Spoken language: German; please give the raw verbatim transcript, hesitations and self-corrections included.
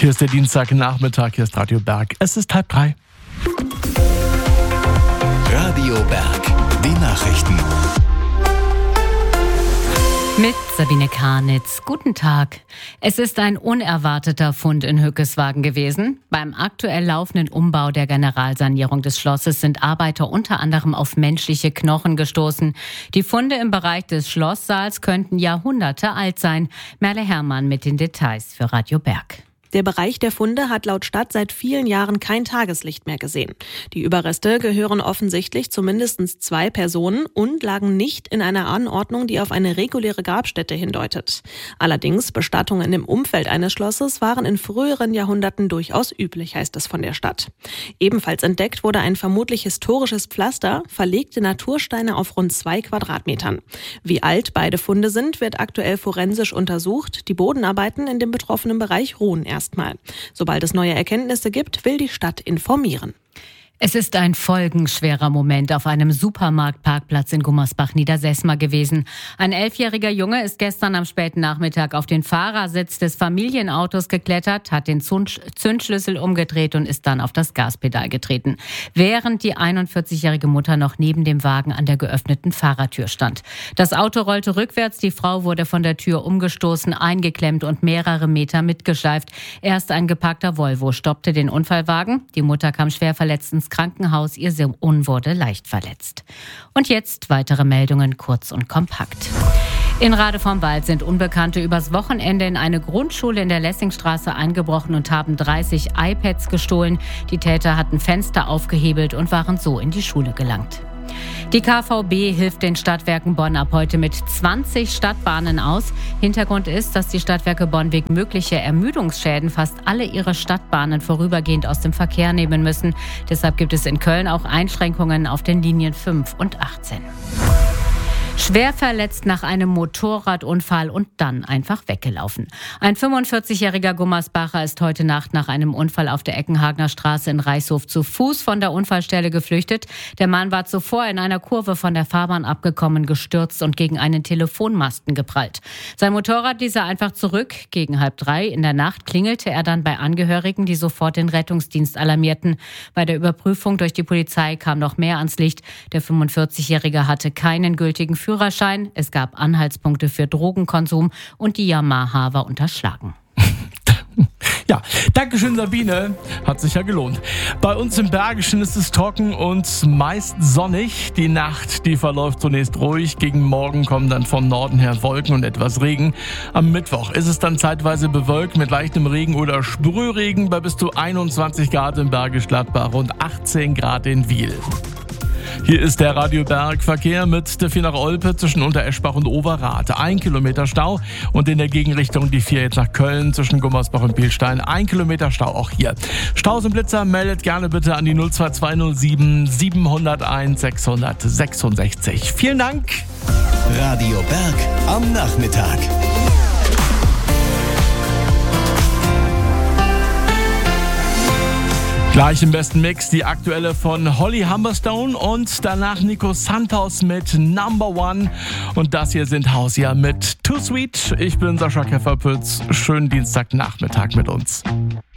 Hier ist der Dienstagnachmittag, hier ist Radio Berg. Es ist halb drei. Radio Berg, die Nachrichten. Mit Sabine Karnitz. Guten Tag. Es ist ein unerwarteter Fund in Hückeswagen gewesen. Beim aktuell laufenden Umbau der Generalsanierung des Schlosses sind Arbeiter unter anderem auf menschliche Knochen gestoßen. Die Funde im Bereich des Schlosssaals könnten Jahrhunderte alt sein. Merle Herrmann mit den Details für Radio Berg. Der Bereich der Funde hat laut Stadt seit vielen Jahren kein Tageslicht mehr gesehen. Die Überreste gehören offensichtlich zu mindestens zwei Personen und lagen nicht in einer Anordnung, die auf eine reguläre Grabstätte hindeutet. Allerdings Bestattungen im Umfeld eines Schlosses waren in früheren Jahrhunderten durchaus üblich, heißt es von der Stadt. Ebenfalls entdeckt wurde ein vermutlich historisches Pflaster, verlegte Natursteine auf rund zwei Quadratmetern. Wie alt beide Funde sind, wird aktuell forensisch untersucht. Die Bodenarbeiten in dem betroffenen Bereich ruhen erst. Erstmal. Sobald es neue Erkenntnisse gibt, will die Stadt informieren. Es ist ein folgenschwerer Moment auf einem Supermarktparkplatz in Gummersbach-Niedersesma gewesen. Ein elfjähriger Junge ist gestern am späten Nachmittag auf den Fahrersitz des Familienautos geklettert, hat den Zündschlüssel umgedreht und ist dann auf das Gaspedal getreten, während die einundvierzigjährige Mutter noch neben dem Wagen an der geöffneten Fahrertür stand. Das Auto rollte rückwärts, die Frau wurde von der Tür umgestoßen, eingeklemmt und mehrere Meter mitgeschleift. Erst ein geparkter Volvo stoppte den Unfallwagen. Die Mutter kam schwer verletzt ins Krankenhaus, ihr Sohn wurde leicht verletzt. Und jetzt weitere Meldungen kurz und kompakt. In Rade vom Wald sind Unbekannte übers Wochenende in eine Grundschule in der Lessingstraße eingebrochen und haben dreißig iPads gestohlen. Die Täter hatten Fenster aufgehebelt und waren so in die Schule gelangt. Die K V B hilft den Stadtwerken Bonn ab heute mit zwanzig Stadtbahnen aus. Hintergrund ist, dass die Stadtwerke Bonn wegen möglicher Ermüdungsschäden fast alle ihre Stadtbahnen vorübergehend aus dem Verkehr nehmen müssen. Deshalb gibt es in Köln auch Einschränkungen auf den Linien fünf und achtzehn. Schwer verletzt nach einem Motorradunfall und dann einfach weggelaufen. Ein fünfundvierzigjähriger Gummersbacher ist heute Nacht nach einem Unfall auf der Eckenhagener Straße in Reichshof zu Fuß von der Unfallstelle geflüchtet. Der Mann war zuvor in einer Kurve von der Fahrbahn abgekommen, gestürzt und gegen einen Telefonmasten geprallt. Sein Motorrad ließ er einfach zurück. Gegen halb drei in der Nacht klingelte er dann bei Angehörigen, die sofort den Rettungsdienst alarmierten. Bei der Überprüfung durch die Polizei kam noch mehr ans Licht. Der fünfundvierzigjährige hatte keinen gültigen Führerschein, es gab Anhaltspunkte für Drogenkonsum und die Yamaha war unterschlagen. Ja, Dankeschön Sabine, hat sich ja gelohnt. Bei uns im Bergischen ist es trocken und meist sonnig. Die Nacht, die verläuft zunächst ruhig. Gegen Morgen kommen dann von Norden her Wolken und etwas Regen. Am Mittwoch ist es dann zeitweise bewölkt mit leichtem Regen oder Sprühregen bei bis zu einundzwanzig Grad im Bergisch Gladbach und achtzehn Grad in Wiel. Hier ist der Radio Berg Verkehr mit Steffi nach Olpe zwischen Untereschbach und Overath. Ein Kilometer Stau und in der Gegenrichtung die vier jetzt nach Köln zwischen Gummersbach und Bilstein. Ein Kilometer Stau auch hier. Staus und Blitzer meldet gerne bitte an die null zwei zwei null sieben sieben null eins sechs sechs sechs. Vielen Dank. Radio Berg am Nachmittag. Gleich im besten Mix die aktuelle von Holly Humberstone und danach Nico Santos mit Number One. Und das hier sind Hausia mit Too Sweet. Ich bin Sascha Kefferpütz. Schönen Dienstagnachmittag mit uns.